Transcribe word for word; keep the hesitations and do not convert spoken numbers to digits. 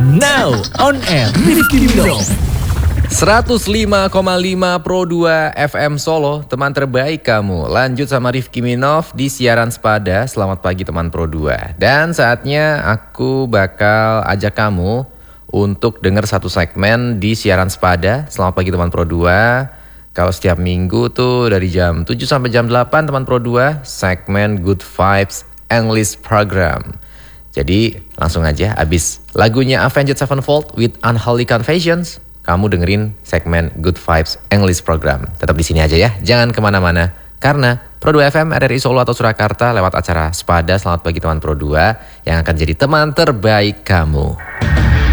Now on air Rifki Minov seratus lima koma lima Pro dua F M Solo, teman terbaik kamu. Lanjut sama Rifki Minov di siaran Sepada. Selamat pagi teman Pro dua. Dan saatnya aku bakal ajak kamu untuk dengar satu segmen di siaran Sepada. Selamat pagi teman Pro dua. Kalau setiap minggu tuh dari jam tujuh sampai jam delapan teman Pro dua, segmen Good Vibes English Program. Jadi langsung aja abis lagunya Avenged Sevenfold with Unholy Confessions, kamu dengerin segmen Good Vibes English Program. Tetap di sini aja ya, jangan kemana-mana. Karena Pro dua F M, R R I Solo atau Surakarta lewat acara Sepada Selamat Pagi Teman Pro dua yang akan jadi teman terbaik kamu.